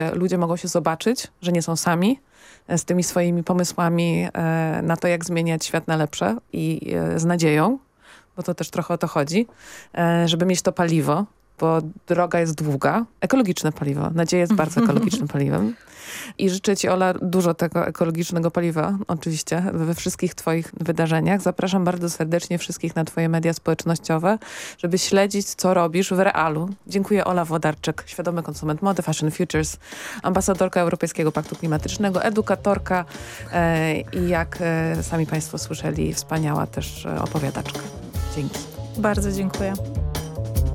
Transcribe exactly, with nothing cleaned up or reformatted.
ludzie mogą się zobaczyć, że nie są sami z tymi swoimi pomysłami na to, jak zmieniać świat na lepsze i z nadzieją, bo to też trochę o to chodzi, żeby mieć to paliwo, bo droga jest długa. Ekologiczne paliwo. Nadzieja jest bardzo ekologicznym paliwem. I życzę ci, Ola, dużo tego ekologicznego paliwa, oczywiście, we wszystkich twoich wydarzeniach. Zapraszam bardzo serdecznie wszystkich na twoje media społecznościowe, żeby śledzić, co robisz w realu. Dziękuję. Ola Włodarczyk, świadomy konsument mody, Fashion Futures, ambasadorka Europejskiego Paktu Klimatycznego, edukatorka e, i jak e, sami państwo słyszeli, wspaniała też opowiadaczka. Dzięki. Bardzo dziękuję.